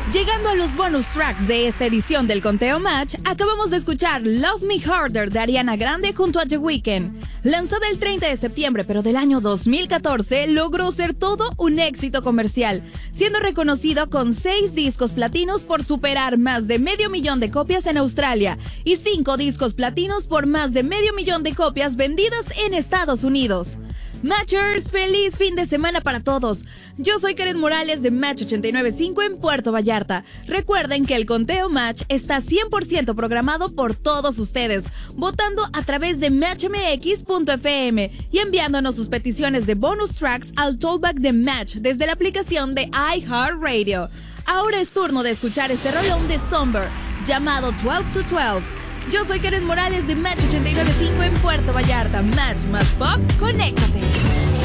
Llegando a los bonus tracks de esta edición del Conteo Match, acabamos de escuchar Love Me Harder de Ariana Grande junto a The Weeknd. Lanzada el 30 de septiembre, pero del año 2014, logró ser todo un éxito comercial, siendo reconocido con 6 discos platinos por superar más de 500,000 de copias en Australia y 5 discos platinos por más de 500,000 de copias vendidas en Estados Unidos. Matchers, feliz fin de semana para todos. Yo soy Karen Morales de Match 89.5 en Puerto Vallarta. Recuerden que el Conteo Match está 100% programado por todos ustedes, votando a través de matchmx.fm y enviándonos sus peticiones de bonus tracks al tollback de Match desde la aplicación de iHeartRadio. Ahora es turno de escuchar este rolón de Somber llamado 12 to 12. Yo soy Karen Morales de Match 89.5 en Puerto Vallarta. Match más pop, conéctate.